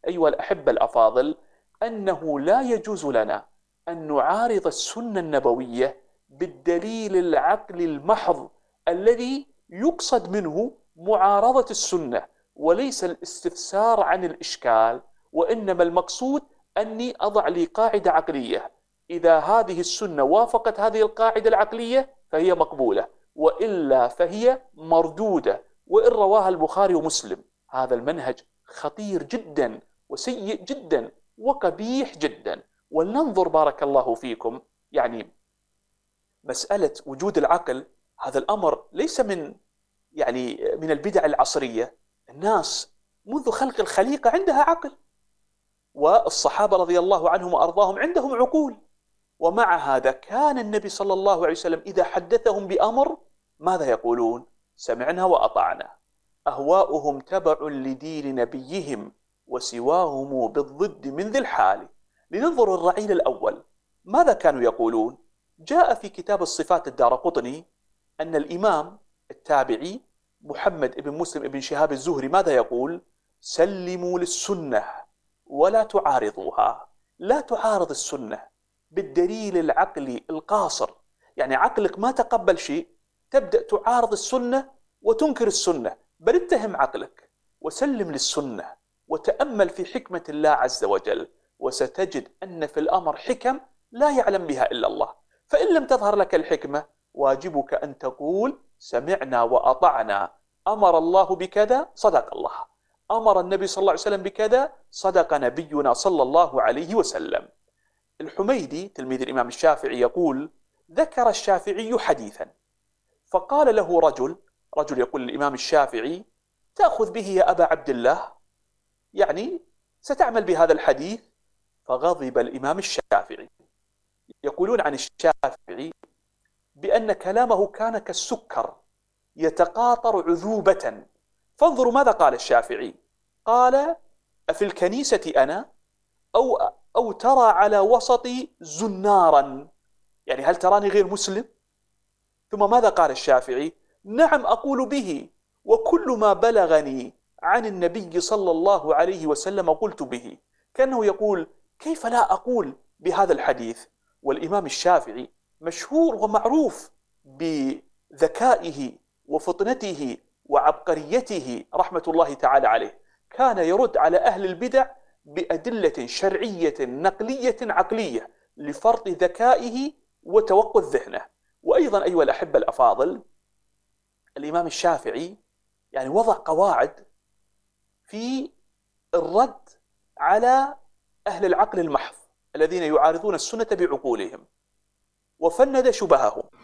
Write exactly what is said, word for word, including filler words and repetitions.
أيها الأحبة الأفاضل أنه لا يجوز لنا أن نعارض السنة النبوية بالدليل العقلي المحض الذي يقصد منه معارضة السنة وليس الاستفسار عن الإشكال، وإنما المقصود أني أضع لي قاعدة عقلية، إذا هذه السنة وافقت هذه القاعدة العقلية فهي مقبولة، وإلا فهي مردودة، وإن رواها البخاري ومسلم. هذا المنهج خطير جدا وسيء جدا وقبيح جدا. ولننظر بارك الله فيكم، يعني مسألة وجود العقل هذا الأمر ليس من يعني من البدع العصرية. الناس منذ خلق الخليقة عندها عقل، والصحابة رضي الله عنهم وأرضاهم عندهم عقول، ومع هذا كان النبي صلى الله عليه وسلم إذا حدثهم بأمر ماذا يقولون؟ سمعنا وأطعنا. أهواؤهم تبع لدين نبيهم وسواهم بالضد من ذي الحال. لننظر الرعيل الأول ماذا كانوا يقولون. جاء في كتاب الصفات الدارقطني أن الإمام التابعي محمد بن مسلم بن شهاب الزهري ماذا يقول؟ سلموا للسنة ولا تعارضوها. لا تعارض السنة بالدليل العقلي القاصر، يعني عقلك ما تقبل شيء تبدأ تعارض السنة وتنكر السنة، بل اتهم عقلك وسلم للسنة وتأمل في حكمة الله عز وجل، وستجد أن في الأمر حكم لا يعلم بها إلا الله. فإن لم تظهر لك الحكمة واجبك أن تقول سمعنا وأطعنا، أمر الله بكذا صدق الله، أمر النبي صلى الله عليه وسلم بكذا صدق نبينا صلى الله عليه وسلم. الحميدي تلميذ الإمام الشافعي يقول ذكر الشافعي حديثا فقال له رجل رجل يقول للإمام الشافعي تأخذ به يا أبا عبد الله، يعني ستعمل بهذا الحديث؟ فغضب الإمام الشافعي. يقولون عن الشافعي بأن كلامه كان كالسكر يتقاطر عذوبة. فانظروا ماذا قال الشافعي، قال أفي الكنيسة أنا أو, أو ترى على وسطي زنارا، يعني هل تراني غير مسلم؟ ثم ماذا قال الشافعي؟ نعم أقول به، وكل ما بلغني عن النبي صلى الله عليه وسلم قلت به. كأنه يقول كيف لا أقول بهذا الحديث؟ والإمام الشافعي مشهور ومعروف بذكائه وفطنته وعبقريته رحمة الله تعالى عليه، كان يرد على أهل البدع بأدلة شرعية نقلية عقلية لفرط ذكائه وتوقد ذهنه. وأيضا أيها الأحبة الأفاضل الإمام الشافعي يعني وضع قواعد في الرد على أهل العقل المحض الذين يعارضون السنة بعقولهم، وفند شبههم.